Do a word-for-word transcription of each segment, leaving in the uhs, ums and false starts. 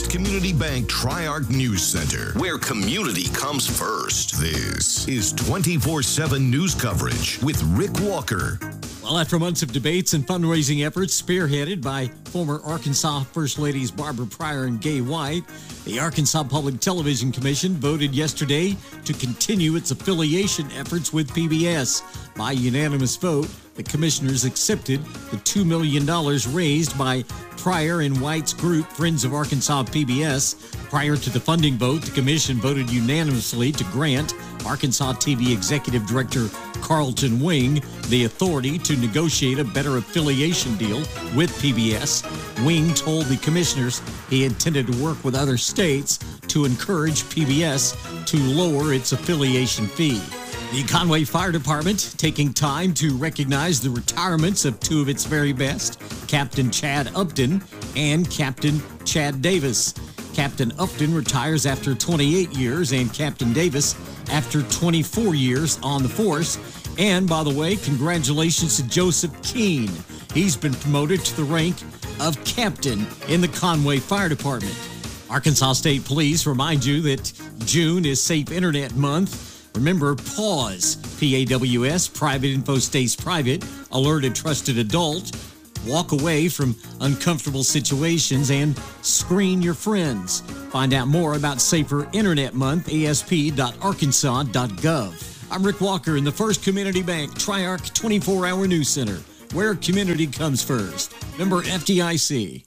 First Community Bank Tri-Arc News Center, where community comes first. This is twenty-four seven news coverage with Rick Walker. Well, after months of debates and fundraising efforts spearheaded by former Arkansas First Ladies Barbara Pryor and Gay White, the Arkansas Public Television Commission voted yesterday to continue its affiliation efforts with P B S. By unanimous vote, the commissioners accepted the two million dollars raised by Pryor and White's group, Friends of Arkansas P B S. Prior to the funding vote, the commission voted unanimously to grant Arkansas T V Executive Director Carlton Wing the authority to negotiate a better affiliation deal with P B S. Wing told the commissioners he intended to work with other states to encourage P B S to lower its affiliation fee. The Conway Fire Department taking time to recognize the retirements of two of its very best, Captain Chad Upton and Captain Chad Davis. Captain Upton retires after twenty-eight years and Captain Davis after twenty-four years on the force. And by the way, congratulations to Joseph Keene. He's been promoted to the rank of captain in the Conway Fire Department. Arkansas State Police remind you that June is Safe Internet Month. Remember, PAWS, P A W S, Private Info Stays Private, alert a trusted adult, walk away from uncomfortable situations, and screen your friends. Find out more about Safer Internet Month, A S P dot arkansas dot gov. I'm Rick Walker in the First Community Bank Tri-Arc twenty-four hour News Center, where community comes first. Member F D I C.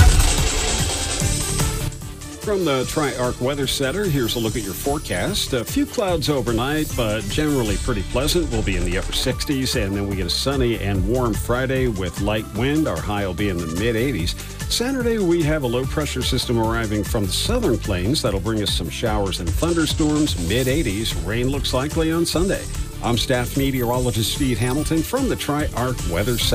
From the Tri-Arc Weather Center, here's a look at your forecast. A few clouds overnight, but generally pretty pleasant. We'll be in the upper sixties, and then we get a sunny and warm Friday with light wind. Our high will be in the mid eighties. Saturday, we have a low-pressure system arriving from the southern plains. That'll bring us some showers and thunderstorms, mid eighties. Rain looks likely on Sunday. I'm staff meteorologist Steve Hamilton from the Tri-Arc Weather Center.